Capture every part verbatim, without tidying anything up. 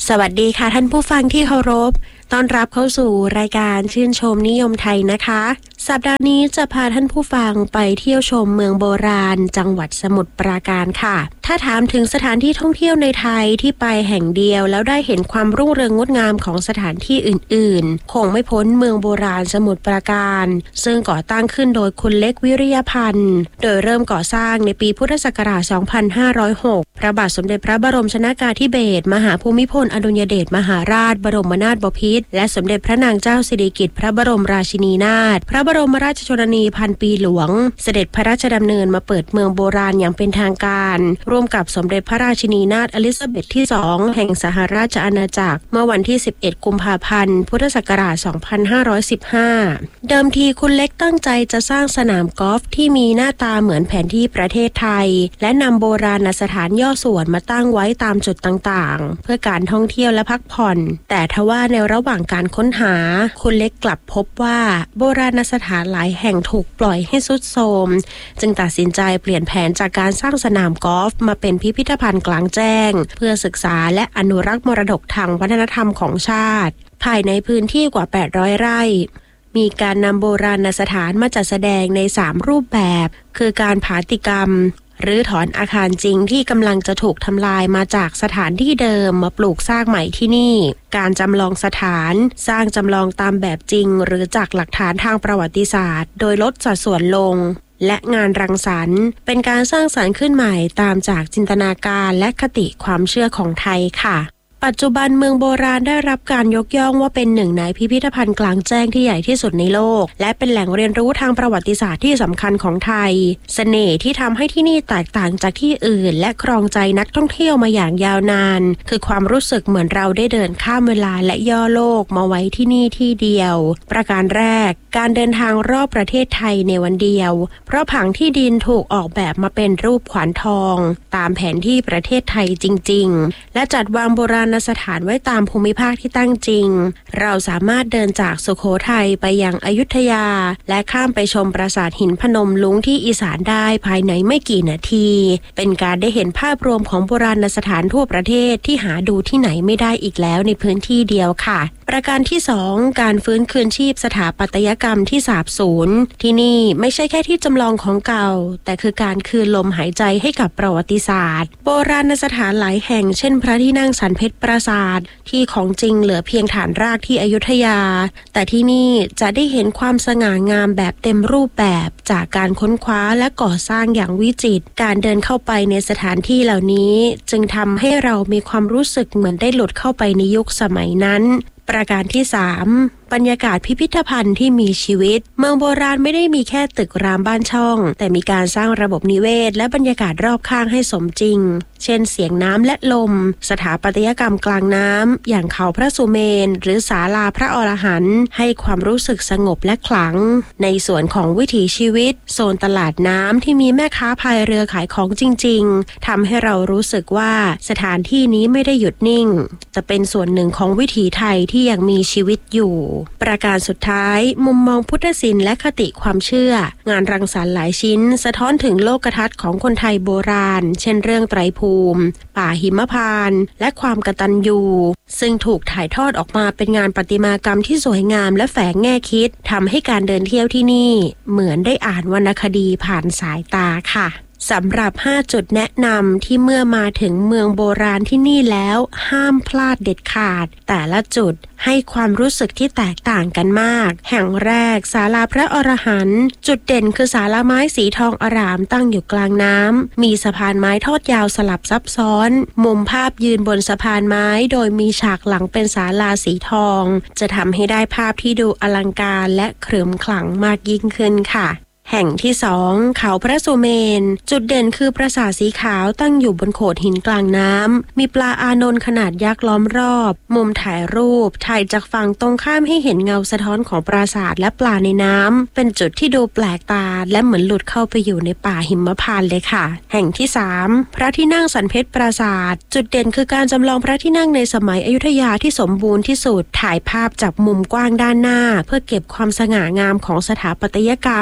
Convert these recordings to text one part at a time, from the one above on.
สวัสดีค่ะท่านผู้ฟังที่เคารพต้อนรับเข้าสู่รายการชื่นชมนิยมไทยนะคะสัปดาห์นี้จะพาท่านผู้ฟังไปเที่ยวชมเมืองโบราณจังหวัดสมุทรปราการค่ะถ้าถามถึงสถานที่ท่องเที่ยวในไทยที่ไปแห่งเดียวแล้วได้เห็นความรุ่งเรืองงดงามของสถานที่อื่นๆคงไม่พ้นเมืองโบราณสมุทรปราการซึ่งก่อตั้งขึ้นโดยคุณเล็กวิริยพันธ์โดยเริ่มก่อสร้างในปีพุทธศักราช สองพันห้าร้อยหก พระบาทสมเด็จพระบรมชนกาธิเบศรมหาภูมิพลอดุลยเดชมหาราชบรมนาถบพิตรและสมเด็จพระนางเจ้าสิริกิติ์พระบรมราชินีนาถพระบรมราชชนนีพันปีหลวงเสด็จพระราชดำเนินมาเปิดเมืองโบราณอย่างเป็นทางการร่วมกับสมเด็จพระราชินีนาถอลิซาเบธที่สองแห่งสหราชอาณาจักรเมื่อวันที่สิบเอ็ดกุมภาพันธ์พุทธศักราช สองพันห้าร้อยสิบห้า เดิมทีคุณเล็กตั้งใจจะสร้างสนามกอล์ฟที่มีหน้าตาเหมือนแผนที่ประเทศไทยและนำโบราณสถานย่อส่วนมาตั้งไว้ตามจุดต่างๆเพื่อการท่องเที่ยวและพักผ่อนแต่ทว่าในระหว่างการค้นหาคุณเล็กกลับพบว่าโบราณสถานหลายแห่งถูกปล่อยให้ทรุดโทรมจึงตัดสินใจเปลี่ยนแผนจากการสร้างสนามกอล์ฟมาเป็นพิพิธภัณฑ์กลางแจ้งเพื่อศึกษาและอนุรักษ์มรดกทางวัฒนธรรมของชาติภายในพื้นที่กว่าแปดร้อยไร่มีการนำโบราณสถานมาจัดแสดงในสามรูปแบบคือการผาติกรรมหรือถอนอาคารจริงที่กำลังจะถูกทำลายมาจากสถานที่เดิมมาปลูกสร้างใหม่ที่นี่การจำลองสถานสร้างจำลองตามแบบจริงหรือจากหลักฐานทางประวัติศาสตร์โดยลดสัดส่วนลงและงานรังสรรค์เป็นการสร้างสรรค์ขึ้นใหม่ตามจากจินตนาการและคติความเชื่อของไทยค่ะปัจจุบันเมืองโบราณได้รับการยกย่องว่าเป็นหนึ่งในพิพิธภัณฑ์กลางแจ้งที่ใหญ่ที่สุดในโลกและเป็นแหล่งเรียนรู้ทางประวัติศาสตร์ที่สำคัญของไทยเสน่ห์ที่ทำให้ที่นี่แตกต่างจากที่อื่นและครองใจนักท่องเที่ยวมาอย่างยาวนานคือความรู้สึกเหมือนเราได้เดินข้ามเวลาและย่อโลกมาไว้ที่นี่ที่เดียวประการแรกการเดินทางรอบประเทศไทยในวันเดียวเพราะผังที่ดินถูกออกแบบมาเป็นรูปขวานทองตามแผนที่ประเทศไทยจริงๆและจัดวางโบราณสถานไว้ตามภูมิภาคที่ตั้งจริงเราสามารถเดินจากสุโขทัยไปยังอยุธยาและข้ามไปชมปราสาทหินพนมรุ้งที่อีสานได้ภายในไม่กี่นาทีเป็นการได้เห็นภาพรวมของโบราณสถานทั่วประเทศที่หาดูที่ไหนไม่ได้อีกแล้วในพื้นที่เดียวค่ะประการที่สองการฟื้นคืนชีพสถาปัตยกรรมที่สาบสูญที่นี่ไม่ใช่แค่ที่จำลองของเก่าแต่คือการคืนลมหายใจให้กับประวัติศาสตร์โบราณสถานหลายแห่งเช่นพระที่นั่งสันเพชรปราสาทที่ของจริงเหลือเพียงฐานรากที่อยุธยาแต่ที่นี่จะได้เห็นความสง่างามแบบเต็มรูปแบบจากการค้นคว้าและก่อสร้างอย่างวิจิตรการเดินเข้าไปในสถานที่เหล่านี้จึงทำให้เรามีความรู้สึกเหมือนได้หลุดเข้าไปในยุคสมัยนั้นประการที่สามบรรยากาศพิพิธภัณฑ์ที่มีชีวิตเมืองโบราณไม่ได้มีแค่ตึกรามบ้านช่องแต่มีการสร้างระบบนิเวศและบรรยากาศรอบข้างให้สมจริงเช่นเสียงน้ำและลมสถาปัตยกรรมกลางน้ำอย่างเขาพระสุเมนหรือศาลาพระอรหันต์ให้ความรู้สึกสงบและขลังในส่วนของวิถีชีวิตโซนตลาดน้ำที่มีแม่ค้าพายเรือขายของจริงๆทำให้เรารู้สึกว่าสถานที่นี้ไม่ได้หยุดนิ่งจะเป็นส่วนหนึ่งของวิถีไทยที่ยังมีชีวิตอยู่ประการสุดท้ายมุมมองพุทธศิลป์และคติความเชื่องานรังสรรค์หลายชิ้นสะท้อนถึงโลกทัศน์ของคนไทยโบราณเช่นเรื่องไตรภูมิป่าหิมพานต์และความกตัญญูซึ่งถูกถ่ายทอดออกมาเป็นงานประติมากรรมที่สวยงามและแฝงแง่คิดทำให้การเดินเที่ยวที่นี่เหมือนได้อ่านวรรณคดีผ่านสายตาค่ะสำหรับห้าจุดแนะนำที่เมื่อมาถึงเมืองโบราณที่นี่แล้วห้ามพลาดเด็ดขาดแต่ละจุดให้ความรู้สึกที่แตกต่างกันมากแห่งแรกศาลาพระอรหันต์จุดเด่นคือศาลาไม้สีทองอร่ามตั้งอยู่กลางน้ำมีสะพานไม้ทอดยาวสลับซับซ้อนมุมภาพยืนบนสะพานไม้โดยมีฉากหลังเป็นศาลาสีทองจะทำให้ได้ภาพที่ดูอลังการและเคลิ้มขลังมากยิ่งขึ้นค่ะแห่งที่สองเขาพระสุเมนจุดเด่นคือปราสาทสีขาวตั้งอยู่บนโขดหินกลางน้ำมีปลาอานนท์ขนาดยักษ์ล้อมรอบมุมถ่ายรูปถ่ายจากฝั่งตรงข้ามให้เห็นเงาสะท้อนของปราสาทและปลาในน้ำเป็นจุดที่ดูแปลกตาและเหมือนหลุดเข้าไปอยู่ในป่าหิมพานต์เลยค่ะแห่งที่สามพระที่นั่งสันเพชรปราสาทจุดเด่นคือการจำลองพระที่นั่งในสมัยอยุธยาที่สมบูรณ์ที่สุดถ่ายภาพจากมุมกว้างด้านหน้าเพื่อเก็บความสง่างามของสถาปัตยกรรมหรือ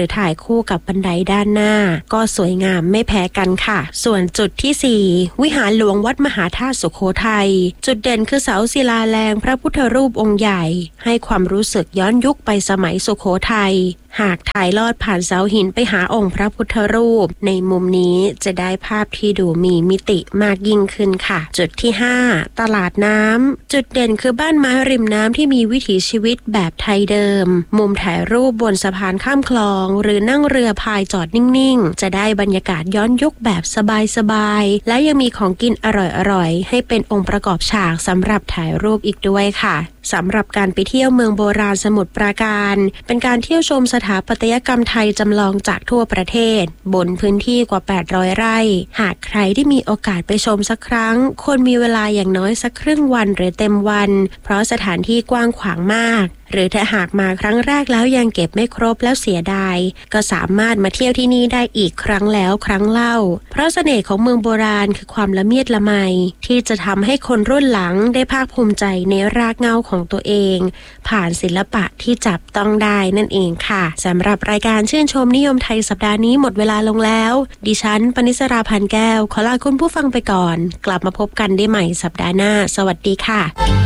ถ่ายคู่กับบันไดด้านหน้าก็สวยงามไม่แพ้กันค่ะส่วนจุดที่สี่วิหารหลวงวัดมหาธาตุสุโขทัยจุดเด่นคือเสาศิลาแรงพระพุทธรูปองค์ใหญ่ให้ความรู้สึกย้อนยุคไปสมัยสุโขทัยหากถ่ายลอดผ่านเสาหินไปหาองค์พระพุทธรูปในมุมนี้จะได้ภาพที่ดูมีมิติมากยิ่งขึ้นค่ะจุดที่ห้าตลาดน้ำจุดเด่นคือบ้านไม้ริมน้ำที่มีวิถีชีวิตแบบไทยเดิมมุมถ่ายรูปบนสะพานข้ามคลองหรือนั่งเรือพายจอดนิ่งๆจะได้บรรยากาศย้อนยุคแบบสบายๆและยังมีของกินอร่อยๆให้เป็นองค์ประกอบฉากสำหรับถ่ายรูปอีกด้วยค่ะสำหรับการไปเที่ยวเมืองโบราณสมุทรปราการเป็นการเที่ยวชมสถาปัตยกรรมไทยจำลองจากทั่วประเทศบนพื้นที่กว่าแปดร้อยไร่หากใครได้มีโอกาสไปชมสักครั้งควรมีเวลาอย่างน้อยสักครึ่งวันหรือเต็มวันเพราะสถานที่กว้างขวางมากหรือถ้าหากมาครั้งแรกแล้วยังเก็บไม่ครบแล้วเสียดายก็สามารถมาเที่ยวที่นี่ได้อีกครั้งแล้วครั้งเล่าเพราะเสน่ห์ของเมืองโบราณคือความละเมียดละไมที่จะทำให้คนรุ่นหลังได้ภาคภูมิใจในรากเหง้าของตัวเองผ่านศิลปะที่จับต้องได้นั่นเองค่ะสำหรับรายการชื่นชมนิยมไทยสัปดาห์นี้หมดเวลาลงแล้วดิฉันปณิสราพันแก้วขอลาคุณผู้ฟังไปก่อนกลับมาพบกันได้ใหม่สัปดาห์หน้าสวัสดีค่ะ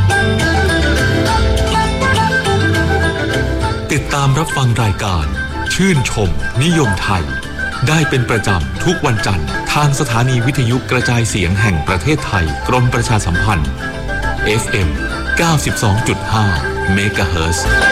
ติดตามรับฟังรายการชื่นชมนิยมไทยได้เป็นประจำทุกวันจันทร์ทางสถานีวิทยุกระจายเสียงแห่งประเทศไทยกรมประชาสัมพันธ์ เอฟ เอ็ม เก้าสิบสองจุดห้า เมกะเฮิรตซ์